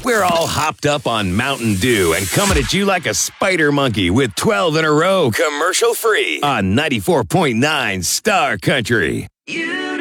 We're all hopped up on Mountain Dew and coming at you like a spider monkey with 12 in a row, commercial free on 94.9 Star Country.